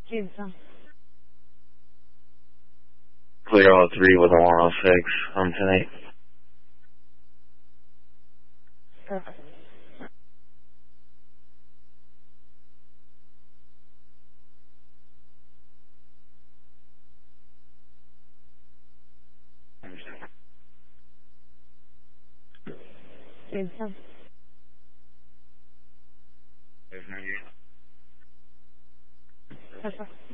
Jamestown. Clear all 3 with a 106 on tonight. Perfect. Jamestown. There's no use. Perfect.